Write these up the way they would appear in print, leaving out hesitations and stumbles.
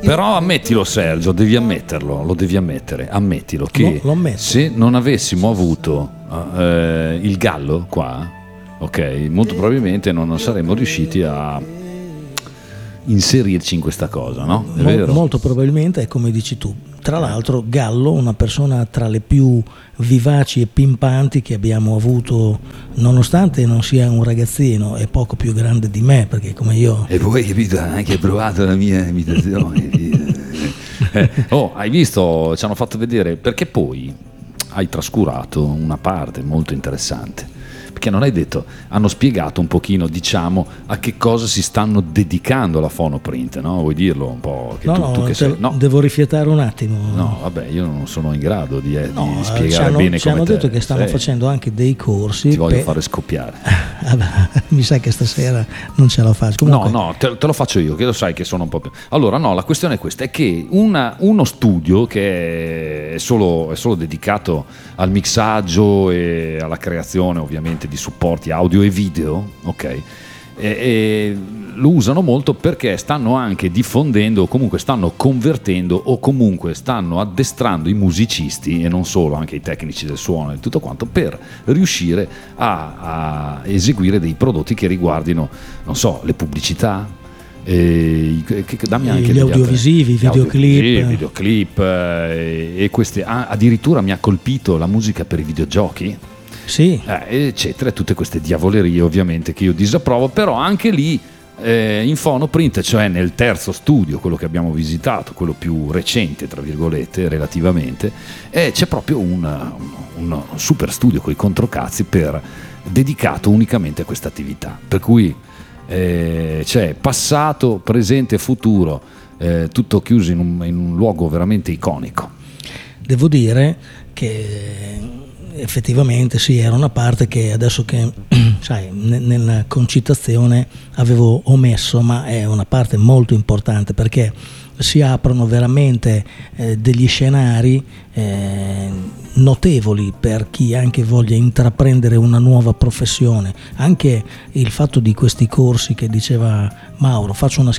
Però ammettilo, Sergio, devi ammetterlo, lo devi ammettere, ammettilo che Lo ammetto. se non avessimo avuto il Gallo qua, ok, molto probabilmente non saremmo riusciti a inserirci in questa cosa, no? È vero? Molto probabilmente è come dici tu. Tra l'altro Gallo, una persona tra le più vivaci e pimpanti che abbiamo avuto, nonostante non sia un ragazzino, è poco più grande di me, perché come io... E poi, capito, hai anche provato la mia imitazione. Hai visto, ci hanno fatto vedere, perché poi hai trascurato una parte molto interessante. Perché non hai detto, hanno spiegato un pochino, diciamo, a che cosa si stanno dedicando alla Phonoprint, no? Vuoi dirlo un po'? Che No, devo rifiatare un attimo. No, vabbè, io non sono in grado di spiegare bene ci hanno come te. detto che stanno facendo anche dei corsi. Ti voglio fare scoppiare. Mi sa che stasera non ce la faccio. Comunque... No, te lo faccio io, che lo sai che sono un po' più... Allora, no, la questione è questa, è che uno studio che è solo dedicato al mixaggio e alla creazione, ovviamente, di supporti audio e video, ok? E lo usano molto perché stanno anche diffondendo, o comunque stanno convertendo, o comunque stanno addestrando i musicisti, e non solo, anche i tecnici del suono e tutto quanto, per riuscire a eseguire dei prodotti che riguardino, non so, le pubblicità, dammi anche gli audiovisivi, videoclip, e questi, addirittura mi ha colpito la musica per i videogiochi. Sì. Eccetera, tutte queste diavolerie ovviamente che io disapprovo, però anche lì in Phonoprint, cioè nel terzo studio, quello che abbiamo visitato, quello più recente tra virgolette relativamente, c'è proprio un super studio con i controcazzi dedicato unicamente a questa attività, per cui c'è passato, presente e futuro, tutto chiuso in un luogo veramente iconico. Devo dire che effettivamente sì, era una parte che adesso che sai, nella concitazione avevo omesso, ma è una parte molto importante, perché si aprono veramente degli scenari notevoli per chi anche voglia intraprendere una nuova professione. Anche il fatto di questi corsi che diceva Maurizio, faccio una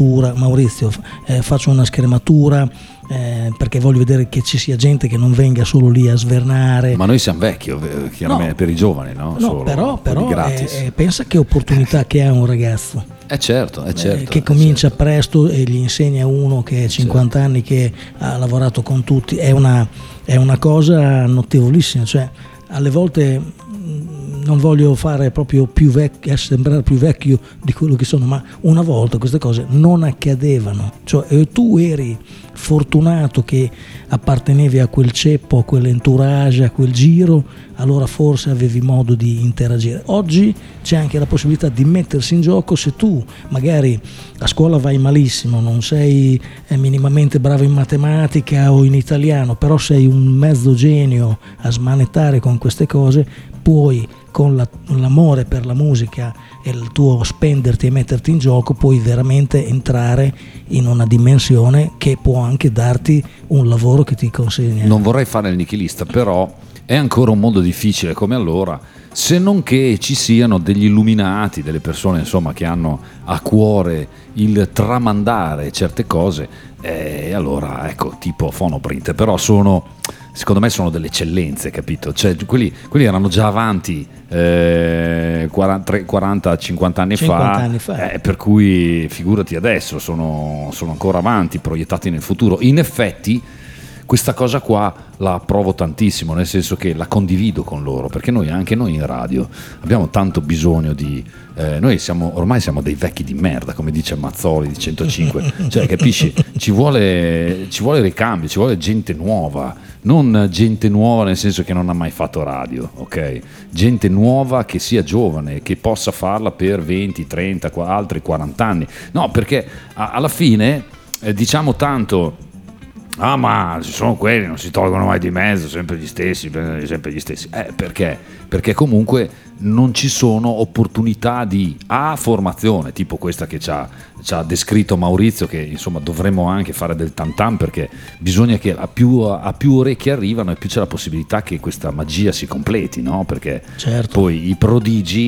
scrematura perché voglio vedere che ci sia gente che non venga solo lì a svernare. Ma noi siamo vecchi, chiaramente, per i giovani, no? No, però pensa che opportunità che ha un ragazzo. Certo. Che comincia presto e gli insegna uno che ha 50 anni, che ha lavorato con tutti, è una cosa notevolissima. Cioè, alle volte non voglio fare proprio più vecchio, sembrare più vecchio di quello che sono, ma una volta queste cose non accadevano. Cioè, tu eri fortunato che appartenevi a quel ceppo, a quell'entourage, a quel giro, allora forse avevi modo di interagire. Oggi c'è anche la possibilità di mettersi in gioco. Se tu magari a scuola vai malissimo, non sei minimamente bravo in matematica o in italiano, però sei un mezzo genio a smanettare con queste cose, puoi, con l'amore per la musica e il tuo spenderti e metterti in gioco, puoi veramente entrare in una dimensione che può anche darti un lavoro che ti consegna. Non vorrei fare il nichilista, però è ancora un mondo difficile come allora, se non che ci siano degli illuminati, delle persone insomma che hanno a cuore il tramandare certe cose, e allora ecco, tipo Phonoprint, però secondo me sono delle eccellenze, capito? Cioè quelli erano già avanti 40-50 anni fa, per cui figurati adesso, sono ancora avanti, proiettati nel futuro. In effetti questa cosa qua la approvo tantissimo, nel senso che la condivido con loro, perché anche noi in radio abbiamo tanto bisogno di noi ormai siamo dei vecchi di merda, come dice Mazzoli di 105, cioè capisci, ci vuole ricambio, ci vuole gente nuova, non gente nuova nel senso che non ha mai fatto radio, ok? Gente nuova che sia giovane, che possa farla per 20, 30, altri 40 anni, no, perché alla fine diciamo tanto: ma ci sono quelli, non si tolgono mai di mezzo, sempre gli stessi. Perché? Perché comunque non ci sono opportunità di formazione, tipo questa che ci ha descritto Maurizio, che insomma dovremmo anche fare del tantam, perché bisogna che a più orecchie arrivano e più c'è la possibilità che questa magia si completi, no? Perché certo, poi i prodigi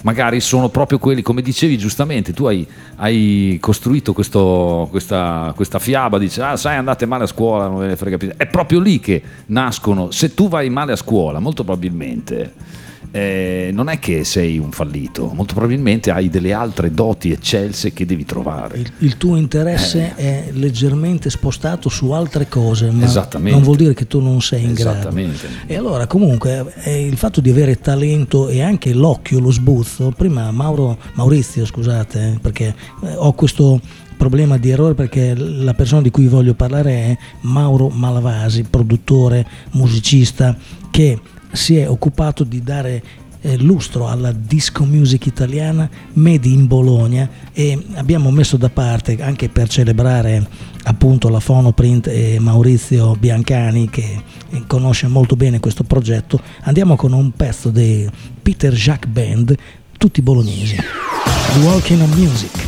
magari sono proprio quelli, come dicevi giustamente, tu hai costruito questa fiaba, dici sai andate male a scuola, non ve ne frega più, è proprio lì che nascono. Se tu vai male a scuola molto probabilmente non è che sei un fallito, molto probabilmente hai delle altre doti eccelse che devi trovare. Il tuo interesse è leggermente spostato su altre cose, ma non vuol dire che tu non sei in grado. E allora comunque il fatto di avere talento e anche l'occhio, lo sbuzzo. Prima Maurizio, scusate, perché ho questo problema di errore, perché la persona di cui voglio parlare è Mauro Malavasi, produttore, musicista, che si è occupato di dare lustro alla disco music italiana made in Bologna, e abbiamo messo da parte, anche per celebrare appunto la Fonoprint e Maurizio Biancani, che conosce molto bene questo progetto, andiamo con un pezzo dei Peter Jacques Band, tutti bolognesi, Walking on Music.